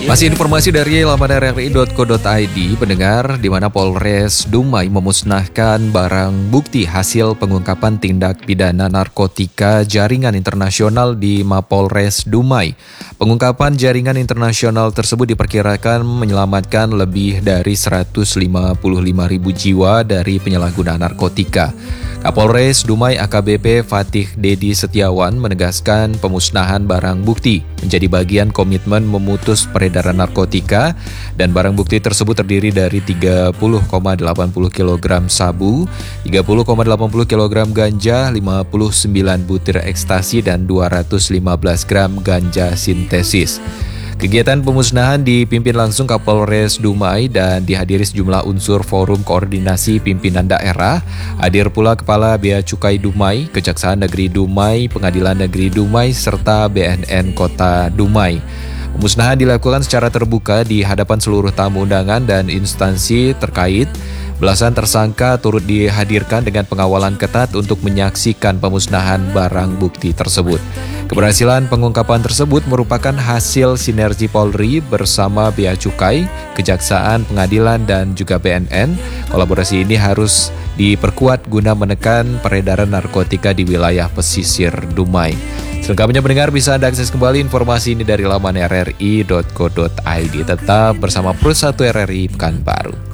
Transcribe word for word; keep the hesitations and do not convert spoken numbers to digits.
Masih informasi dari laman r r i dot co dot i d, pendengar, di mana Polres Dumai memusnahkan barang bukti hasil pengungkapan tindak pidana narkotika jaringan internasional di Mapolres Dumai. Pengungkapan jaringan internasional tersebut diperkirakan menyelamatkan lebih dari seratus lima puluh lima ribu jiwa dari penyalahguna narkotika. Kapolres Dumai A K B P Fatih Dedi Setiawan menegaskan pemusnahan barang bukti menjadi bagian komitmen memutus peredaran narkotika, dan barang bukti tersebut terdiri dari tiga puluh koma delapan puluh kilogram sabu, tiga puluh koma delapan puluh kilogram ganja, lima puluh sembilan butir ekstasi, dan dua ratus lima belas gram ganja sintesis. Kegiatan pemusnahan dipimpin langsung Kapolres Dumai dan dihadiri sejumlah unsur Forum Koordinasi Pimpinan Daerah. Hadir pula Kepala Bea Cukai Dumai, Kejaksaan Negeri Dumai, Pengadilan Negeri Dumai, serta B N N Kota Dumai. Pemusnahan dilakukan secara terbuka di hadapan seluruh tamu undangan dan instansi terkait. Belasan tersangka turut dihadirkan dengan pengawalan ketat untuk menyaksikan pemusnahan barang bukti tersebut. Keberhasilan pengungkapan tersebut merupakan hasil sinergi Polri bersama Bea Cukai, Kejaksaan, Pengadilan, dan juga B N N. Kolaborasi ini harus diperkuat guna menekan peredaran narkotika di wilayah pesisir Dumai. Selengkapnya pendengar bisa Anda akses kembali informasi ini dari laman r r i dot co dot i d. Tetap bersama Plus satu R R I Pekanbaru.